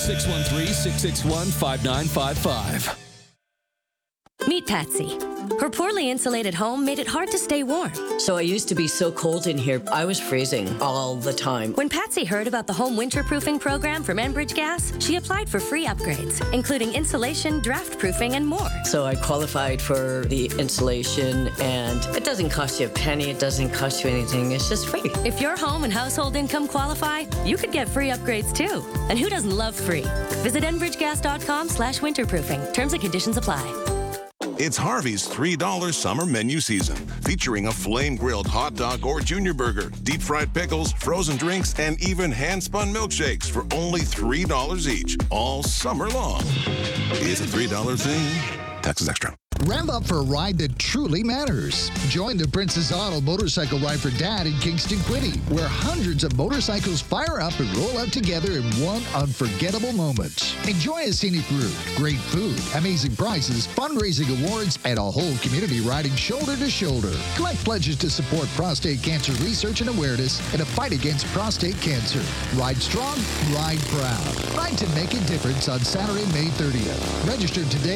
613-661-5955. Meet Patsy. Her poorly insulated home made it hard to stay warm. So I used to be so cold in here, I was freezing all the time. When Patsy heard about the home winterproofing program from Enbridge Gas, she applied for free upgrades, including insulation, draft proofing, and more. So I qualified for the insulation, and it doesn't cost you a penny, it doesn't cost you anything, it's just free. If your home and household income qualify, you could get free upgrades too. And who doesn't love free? Visit enbridgegas.com/winterproofing. Terms and conditions apply. It's Harvey's $3 summer menu season, featuring a flame-grilled hot dog or junior burger, deep-fried pickles, frozen drinks, and even hand-spun milkshakes for only $3 each, all summer long. It's a $3 thing. Taxes extra. Rev up for a ride that truly matters. Join the Princess Auto Motorcycle Ride for Dad in Kingston Quinte, where hundreds of motorcycles fire up and roll out together in one unforgettable moment. Enjoy a scenic route, great food, amazing prizes, fundraising awards, and a whole community riding shoulder to shoulder. Collect pledges to support prostate cancer research and awareness and a fight against prostate cancer. Ride strong, ride proud. Ride to make a difference on Saturday, May 30th. Register today